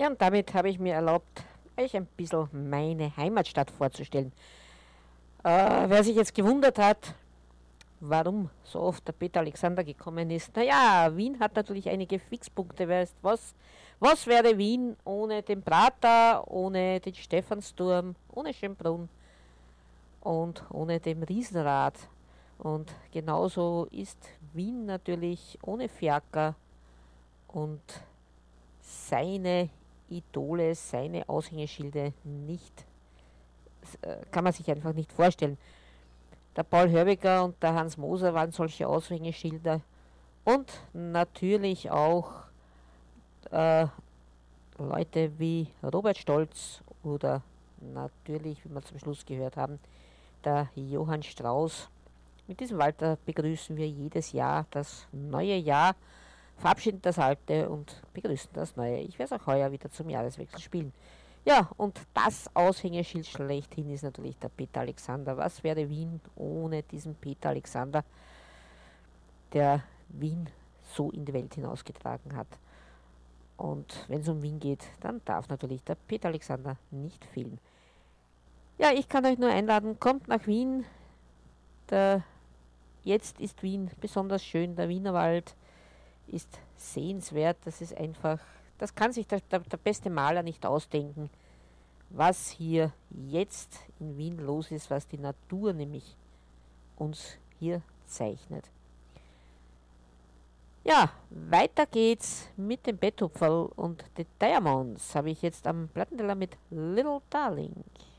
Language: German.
Ja, und damit habe ich mir erlaubt, euch ein bisschen meine Heimatstadt vorzustellen. Wer sich jetzt gewundert hat, warum so oft der Peter Alexander gekommen ist, naja, Wien hat natürlich einige Fixpunkte. Weißt was wäre Wien ohne den Prater, ohne den Stephansturm, ohne Schönbrunn und ohne dem Riesenrad? Und genauso ist Wien natürlich ohne Fiaker und seine Idole, seine Aushängeschilde nicht, kann man sich einfach nicht vorstellen. Der Paul Hörbiger und der Hans Moser waren solche Aushängeschilder und natürlich auch äh, Leute wie Robert Stolz oder natürlich, wie wir zum Schluss gehört haben, der Johann Strauß. Mit diesem Walter begrüßen wir jedes Jahr das neue Jahr, verabschieden das alte und begrüßen das neue. Ich werde es auch heuer wieder zum Jahreswechsel spielen. Ja, und das Aushängeschild schlechthin ist natürlich der Peter Alexander. Was wäre Wien ohne diesen Peter Alexander, der Wien so in die Welt hinausgetragen hat? Und wenn es um Wien geht, dann darf natürlich der Peter Alexander nicht fehlen. Ja, ich kann euch nur einladen, kommt nach Wien. Jetzt ist Wien besonders schön, der Wienerwald ist sehenswert, das ist einfach, das kann sich der beste Maler nicht ausdenken, was hier jetzt in Wien los ist, was die Natur nämlich uns hier zeichnet. Ja, weiter geht's mit dem Betthupferl und den Diamonds habe ich jetzt am Plattenteller mit Little Darling.